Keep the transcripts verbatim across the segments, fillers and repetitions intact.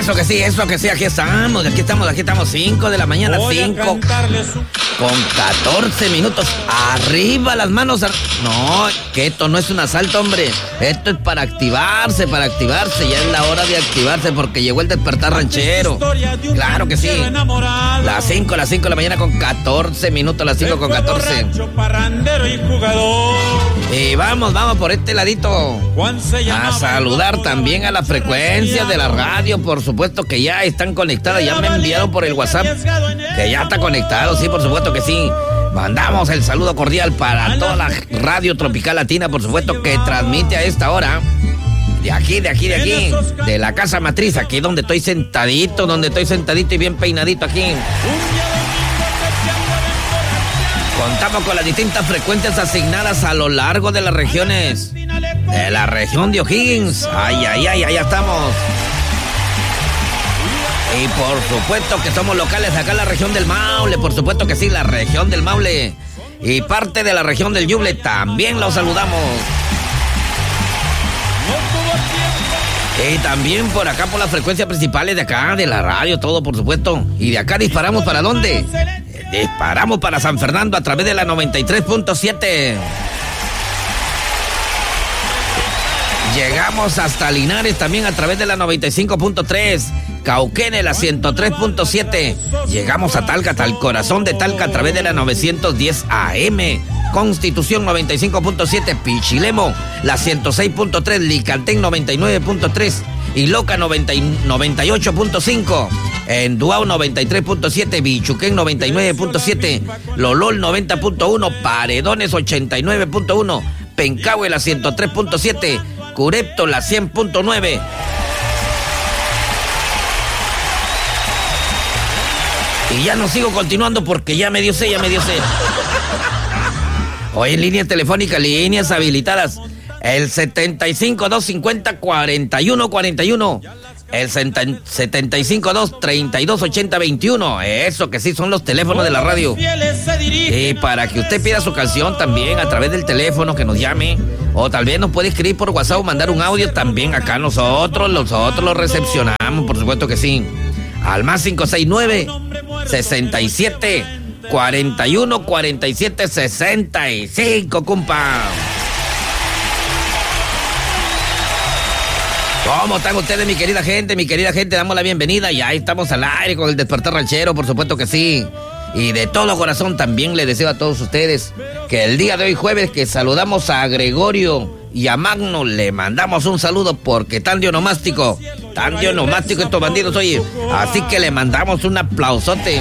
Eso que sí, eso que sí, aquí estamos, aquí estamos, aquí estamos, cinco de la mañana, cinco con catorce minutos, arriba las manos, ar... no, que esto no es un asalto, hombre, esto es para activarse, para activarse, ya es la hora de activarse porque llegó el despertar ranchero, claro que sí, las cinco, las cinco de la mañana con catorce minutos, las cinco con catorce, y vamos, vamos por este ladito, a saludar también a la frecuencia de la radio, por supuesto que ya están conectadas, ya me enviaron por el WhatsApp que ya está conectado, sí, por supuesto que sí. Mandamos el saludo cordial para toda la radio tropical latina, por supuesto que transmite a esta hora. De aquí, de aquí, de aquí, de la casa matriz, aquí donde estoy sentadito, donde estoy sentadito y bien peinadito aquí. Contamos con las distintas frecuencias asignadas a lo largo de las regiones. De la región de O'Higgins. Ay, ay, ay, allá estamos. Y por supuesto que somos locales acá en la región del Maule, por supuesto que sí, la región del Maule. Y parte de la región del Yuble también los saludamos. Y también por acá por las frecuencias principales de acá, de la radio, todo por supuesto. Y de acá disparamos ¿para dónde? Disparamos para San Fernando a través de la noventa y tres punto siete. Llegamos hasta Linares también a través de la noventa y cinco punto tres. Cauquene, la ciento tres punto siete. Llegamos a Talca, hasta el corazón de Talca a través de la novecientos diez A M. Constitución noventa y cinco punto siete. Pichilemo, la ciento seis punto tres. Licantén noventa y nueve punto tres. Y Loca noventa, noventa y ocho punto cinco. En Duao noventa y tres punto siete. Bichuquén noventa y nueve punto siete. Lolol noventa punto uno. Paredones ochenta y nueve punto uno. Pencahue, la ciento tres punto siete. Curepto, la cien punto nueve. Y ya no sigo continuando porque ya me dio sed, ya me dio sed. Hoy en líneas telefónicas, líneas habilitadas. El setenta y cinco, doscientos cincuenta, cuarenta y uno cuarenta y uno. El setenta y cinco, doscientos treinta y dos, ochenta, veintiuno. Eso que sí son los teléfonos de la radio. Y para que usted pida su canción también a través del teléfono, que nos llame. O tal vez nos puede escribir por WhatsApp o mandar un audio también acá nosotros. Nosotros lo recepcionamos, por supuesto que sí. Al más cinco seis nueve, sesenta y siete, cuarenta y uno, cuarenta y siete, sesenta y cinco, compa. ¿Cómo están ustedes, mi querida gente? Mi querida gente, damos la bienvenida. Y ahí estamos al aire con el despertar ranchero, por supuesto que sí. Y de todo corazón también les deseo a todos ustedes que el día de hoy jueves, que saludamos a Gregorio y a Magno, le mandamos un saludo porque tan de onomástico, tan de onomástico estos bandidos, oye. Así que le mandamos un aplausote.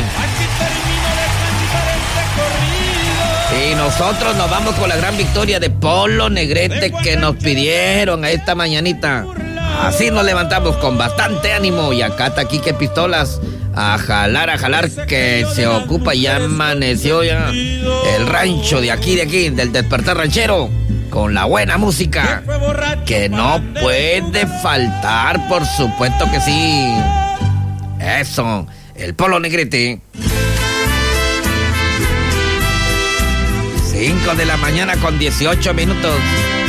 Y nosotros nos vamos con la gran victoria de Polo Negrete que nos pidieron a esta mañanita. Así nos levantamos con bastante ánimo. Y acá está Quique Pistolas. A jalar, a jalar, que se ocupa, ya amaneció ya el rancho de aquí, de aquí, del despertar ranchero, con la buena música, que no puede faltar, por supuesto que sí. Eso, el Polo Negrete. cinco de la mañana con dieciocho minutos.